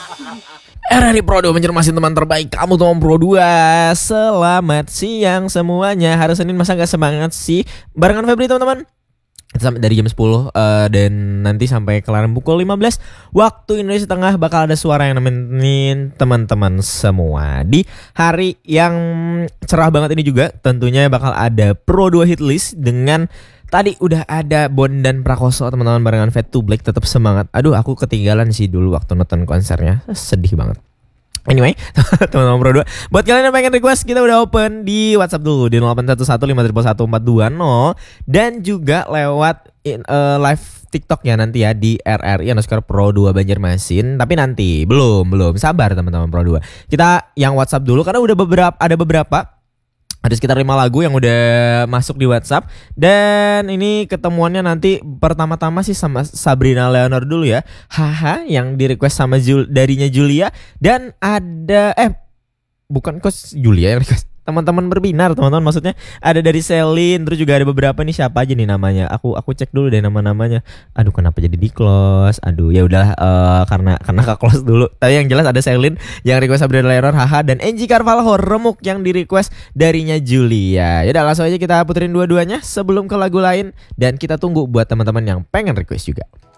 RRI Pro 2 mencermasi teman terbaik kamu teman Pro 2. Selamat siang semuanya. Hari Senin masa gak semangat sih? Barengan Febri teman-teman. Sampai dari jam 10 dan nanti sampai kelaran pukul 15 waktu Indonesia Tengah bakal ada suara yang nemenin teman-teman semua. Di hari yang cerah banget ini juga tentunya bakal ada Pro 2 hit list dengan tadi udah ada Bon dan Prakoso teman-teman barengan Fade to Black. Tetap semangat. Aduh aku ketinggalan sih dulu waktu nonton konsernya. Sedih banget. Anyway, teman-teman Pro 2, buat kalian yang pengen request, kita udah open di WhatsApp dulu di 0811511420 dan juga lewat live TikTok ya nanti ya di RRI_Pro 2 Banjarmasin. Tapi nanti belum sabar teman-teman Pro 2. Kita yang WhatsApp dulu karena udah beberapa ada sekitar 5 lagu yang udah masuk di WhatsApp. Dan ini ketemuannya nanti pertama-tama sih sama Sabrina Leonor dulu ya. Haha, yang di request sama darinya Julia. Dan ada bukan kos Julia yang request, teman-teman berbinar teman-teman, maksudnya ada dari Selin, terus juga ada beberapa nih, siapa aja nih namanya, aku cek dulu deh nama-namanya. Aduh kenapa jadi di close, aduh ya udah karena ke close dulu. Tapi yang jelas ada Selin yang request Sabrina Leonor, haha, dan Angie Carvalho Remuk yang di request darinya Julia. Yaudah langsung aja kita puterin dua-duanya sebelum ke lagu lain, dan kita tunggu buat teman-teman yang pengen request juga.